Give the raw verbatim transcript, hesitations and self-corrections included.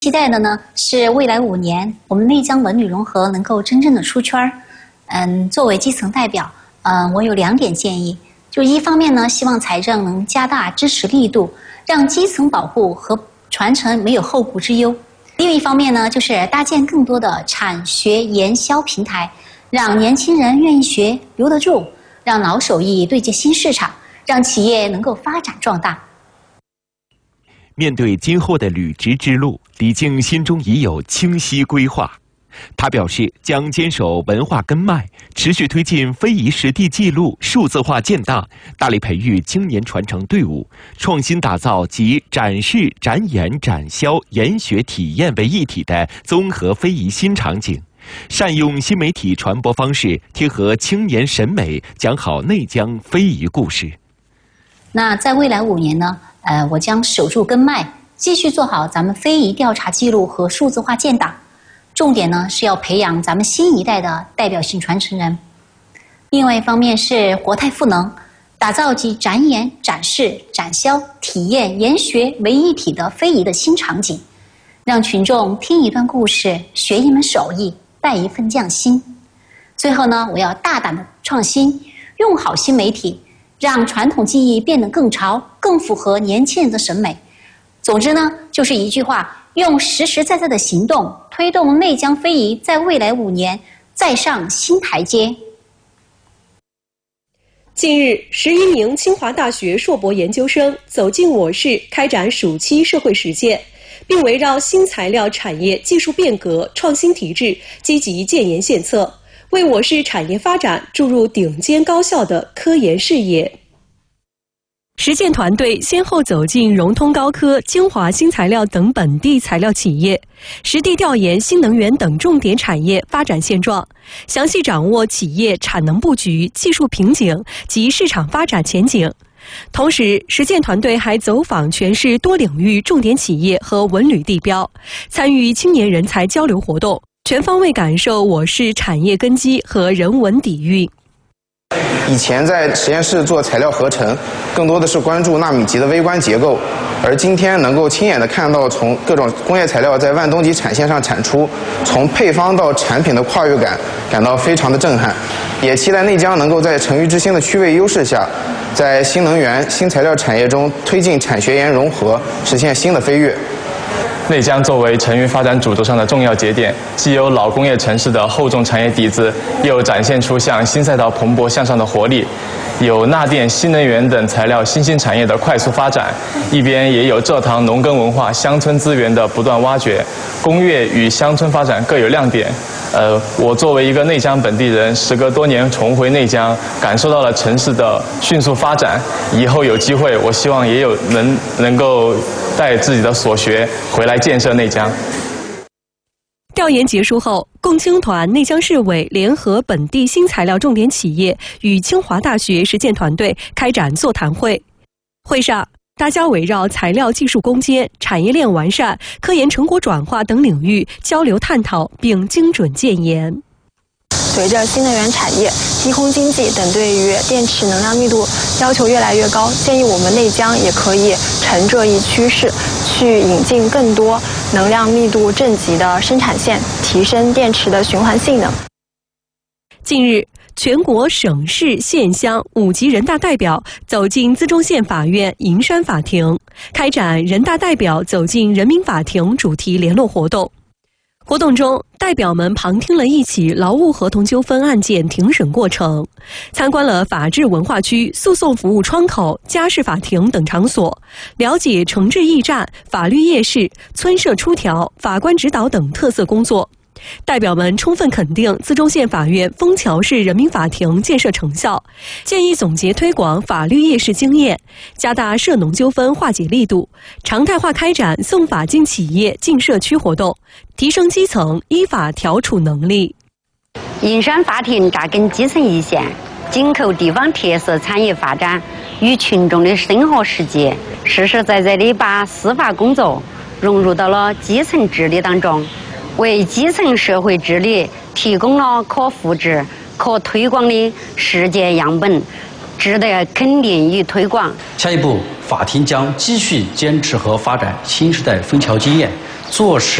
期待的呢是未来五年，我们内江文旅融合能够真正的出圈儿。嗯，作为基层代表，嗯，我有两点建议。就一方面呢，希望财政能加大支持力度，让基层保护和传承没有后顾之忧。另一方面呢，就是搭建更多的产学研销平台，让年轻人愿意学、留得住，让老手艺对接新市场，让企业能够发展壮大。 面对今后的履职之路，李静心中已有清晰规划。他表示，将坚守文化根脉，持续推进非遗实地记录数字化建档，大力培育青年传承队伍，创新打造集展示、展演、展销、研学体验为一体的综合非遗新场景，善用新媒体传播方式，贴合青年审美，讲好内江非遗故事。 那在未来五年呢？呃，我将守住根脉，继续做好咱们非遗调查记录和数字化建档。重点呢是要培养咱们新一代的代表性传承人。另外一方面是活态赋能，打造集展演、展示、展销、体验、研学为一体的非遗的新场景，让群众听一段故事，学一门手艺，带一份匠心。最后呢，我要大胆的创新，用好新媒体，让传统技艺变得更潮，更符合年轻人的审美。总之呢，就是一句话，用实实在在的行动推动内江非遗在未来五年再上新台阶。 近日，十余名清华大学硕博研究生走进我市开展暑期社会实践，并围绕新材料产业技术变革、创新提质，积极建言献策，为我市产业发展注入顶尖高效的科研事业。实践团队先后走进融通高科、精华新材料等本地材料企业，实地调研新能源等重点产业发展现状，详细掌握企业产能布局、技术瓶颈及市场发展前景。同时，实践团队还走访全市多领域重点企业和文旅地标，参与青年人才交流活动，全方位感受我市产业根基和人文底蕴。 以前在实验室做材料合成，更多的是关注纳米级的微观结构，而今天能够亲眼的看到从各种工业材料在万吨级产线上产出，从配方到产品的跨越感，感到非常的震撼。也期待内江能够在成渝之星的区位优势下，在新能源、新材料产业中推进产学研融合，实现新的飞跃。 内江作为成渝发展主轴上的重要节点，既有老工业城市的厚重产业底子，又展现出向新赛道蓬勃向上的活力，有钠电、新能源等材料新兴产业的快速发展，一边也有蔗糖农耕文化、乡村资源的不断挖掘，工业与乡村发展各有亮点。呃，我作为一个内江本地人，时隔多年重回内江，感受到了城市的迅速发展。以后有机会，我希望也有能能够带自己的所学回来建设内江。 调研结束后，共青团内江市委联合本地新材料重点企业与清华大学实践团队开展座谈会。会上，大家围绕材料技术攻坚、产业链完善、科研成果转化等领域交流探讨，并精准建言。 随着新能源产业、低空经济等对于电池能量密度要求越来越高，建议我们内江也可以乘这一趋势，去引进更多能量密度正极的生产线，提升电池的循环性能。 近日，全国省市县乡五级人大代表走进资中县法院银山法庭，开展人大代表走进人民法庭主题联络活动。活动中，代表们旁听了一起劳务合同纠纷案件庭审过程，参观了法治文化区、诉讼服务窗口、家事法庭等场所，了解惩治驿站、法律夜市、村社出条、法官指导等特色工作。代表们充分肯定资中县法院枫桥市人民法庭建设成效，建议总结推广法律夜市经验，加大涉农纠纷化解力度，常态化开展送法进企业、进社区活动，提升基层依法调处能力。 银山法庭扎根基层一线，紧扣地方特色产业发展与群众的生活实际，实实在在地把司法工作融入到了基层治理当中，为基层社会治理提供了可复制、可推广的实践样本，值得肯定与推广。 下一步，法庭将继续坚持和发展新时代枫桥经验， 坐实